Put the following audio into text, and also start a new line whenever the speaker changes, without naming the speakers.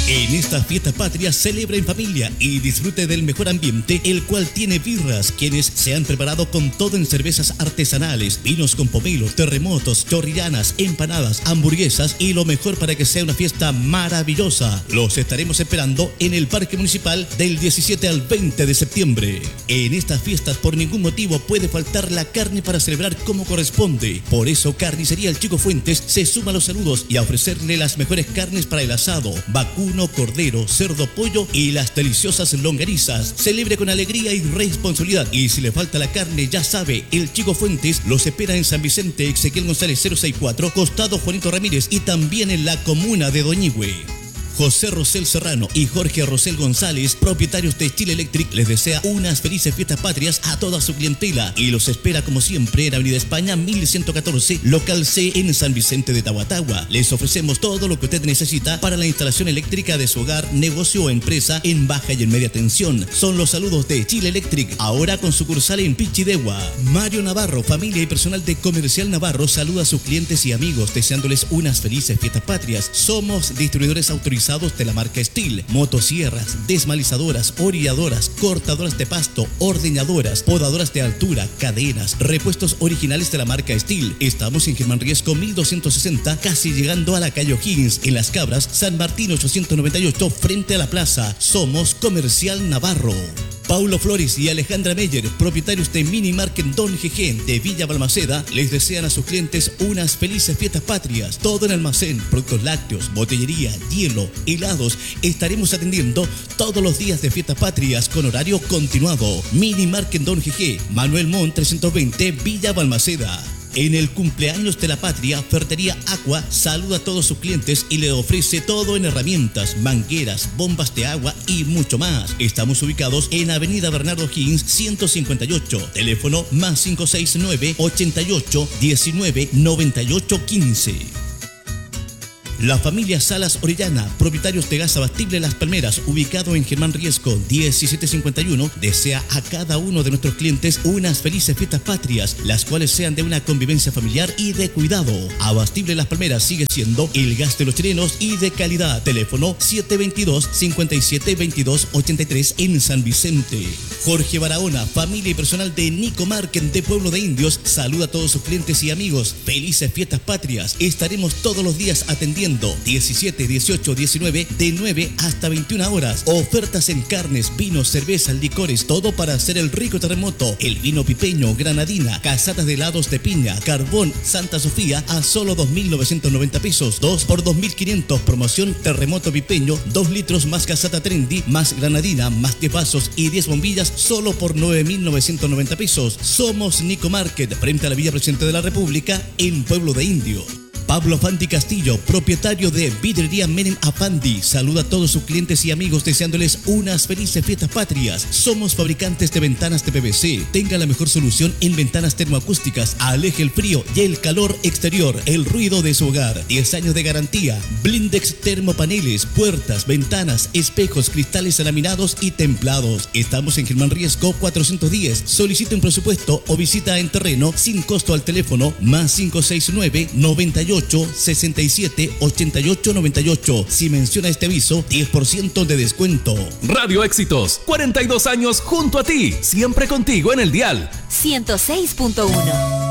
En esta fiesta patria celebra en familia y disfrute del mejor ambiente, el cual tiene birras, quienes se han preparado con todo en cervezas artesanales, vinos con pomelo, terremotos, chorrillanas, empanadas, hamburguesas y lo mejor para que sea una fiesta maravillosa. Los estaremos esperando en el Parque Municipal del 17 al 20 de septiembre. En estas fiestas por ningún motivo puede faltar la carne para celebrar como corresponde. Por eso Carnicería El Chico Fuentes se suma a los saludos y a ofrecerle las mejores carnes para el asado, vacuno, cordero, cerdo, pollo y las deliciosas longanizas. Celebre con alegría y responsabilidad. Y si le falta la carne, ya sabe, El Chico Fuentes los espera en San Vicente, Ezequiel González 064, costado Juanito Ramírez, y también en la comuna de Doñihue. José Rosel Serrano y Jorge Rosel González, propietarios de Chile Electric, les desea unas felices fiestas patrias a toda su clientela y los espera como siempre en Avenida España 1114, local C, en San Vicente de Tahuatahua. Les ofrecemos todo lo que usted necesita para la instalación eléctrica de su hogar, negocio o empresa en baja y en media tensión. Son los saludos de Chile Electric, ahora con sucursal en Pichidegua. Mario Navarro, familia y personal de Comercial Navarro, saluda a sus clientes y amigos deseándoles unas felices fiestas patrias. Somos distribuidores autorizados de la marca Steel, motosierras, desmalizadoras, orilladoras, cortadoras de pasto, ordeñadoras, podadoras de altura, cadenas, repuestos originales de la marca Steel. Estamos en Germán Riesco 1260, casi llegando a la calle O'Higgins, en Las Cabras, San Martín 898, frente a la plaza. Somos Comercial Navarro. Paulo Flores y Alejandra Meyer, propietarios de Mini Market Don GG de Villa Balmaceda, les desean a sus clientes unas felices fiestas patrias. Todo en almacén, productos lácteos, botillería, hielo, helados. Estaremos atendiendo todos los días de fiestas patrias con horario continuado. Mini Market Don GG, Manuel Montt 320, Villa Balmaceda. En el cumpleaños de la patria, Ferretería Aqua saluda a todos sus clientes y le ofrece todo en herramientas, mangueras, bombas de agua y mucho más. Estamos ubicados en Avenida Bernardo Higgins 158, teléfono más 569 88 19 98 15. La familia Salas Orellana, propietarios de gas abastible Las Palmeras, ubicado en Germán Riesco 1751, desea a cada uno de nuestros clientes unas felices fiestas patrias, las cuales sean de una convivencia familiar y de cuidado. Abastible Las Palmeras sigue siendo el gas de los chilenos y de calidad. Teléfono 722-5722-83 en San Vicente. Jorge Barahona, familia y personal de Nico Market de Pueblo de Indios, saluda a todos sus clientes y amigos. Felices fiestas patrias. Estaremos todos los días atendiendo 17, 18, 19, de 9 hasta 21 horas. Ofertas en carnes, vinos, cervezas, licores, todo para hacer el rico terremoto. El vino pipeño, granadina, casatas de helados de piña, carbón, Santa Sofía a solo 2.990 pesos. 2 por 2.500. Promoción terremoto pipeño, 2 litros más casata trendy, más granadina, más 10 vasos y 10 bombillas, solo por 9.990 pesos. Somos Nico Market, frente a la Villa Presidente de la República, en Pueblo de Indio. Pablo Afandi Castillo, propietario de Vidrería Menem Afandi, saluda a todos sus clientes y amigos deseándoles unas felices fiestas patrias. Somos fabricantes de ventanas de PVC. Tenga la mejor solución en ventanas termoacústicas. Aleje el frío y el calor exterior, el ruido de su hogar. 10 años de garantía. Blindex termopaneles, puertas, ventanas, espejos, cristales laminados y templados. Estamos en Germán Riesco 410. Solicita un presupuesto o visita en terreno sin costo al teléfono más 569 98 67 88 98. Si menciona este aviso, 10% de descuento.
Radio Éxitos, 42 años junto a ti, siempre contigo en el dial
106.1.